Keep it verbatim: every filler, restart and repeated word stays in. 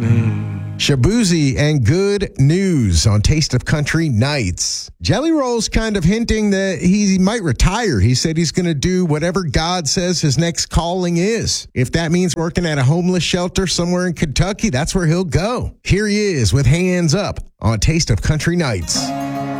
Shabuzi and good news on Taste of Country Nights. Jelly Roll's kind of hinting that he might retire. He said he's going to do whatever God says his next calling is. If that means working at a homeless shelter somewhere in Kentucky, that's where he'll go. Here he is with Hands Up on Taste of Country Nights.